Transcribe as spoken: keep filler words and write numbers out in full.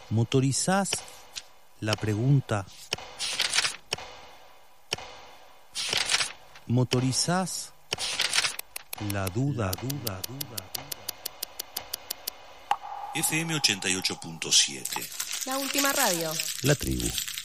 Motorizás la pregunta. Motorizás la duda, duda, duda. F M ochenta y ocho punto siete. La última radio. La tribu.